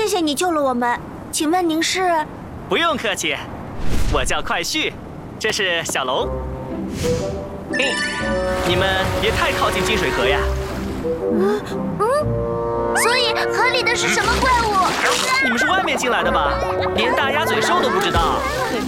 谢你救了我们，请问您是？ 不用客气，我叫快婿，这是小龙。你们别太靠近金水河呀。 所以河里的是什么怪物？ 你们是外面进来的吧？连大鸭嘴兽都不知道？